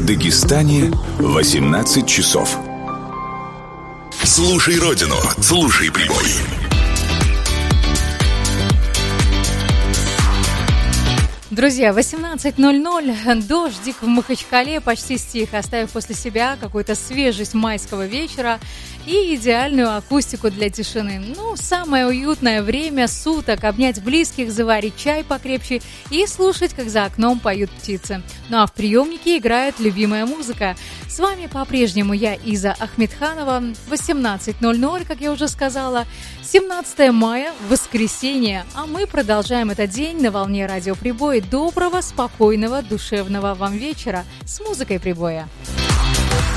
Дагестане 18 часов. Слушай родину, слушай прибой. Друзья, 18:00, дождик в Махачкале почти стих, оставив после себя какую-то свежесть майского вечера и идеальную акустику для тишины. Ну, самое уютное время суток — обнять близких, заварить чай покрепче и слушать, как за окном поют птицы. Ну а в приемнике играет любимая музыка. С вами по-прежнему я, Иза Ахмедханова. 18:00, как я уже сказала, 17 мая, воскресенье, а мы продолжаем этот день на волне радио Прибой. Доброго, спокойного, душевного вам вечера с музыкой Прибоя.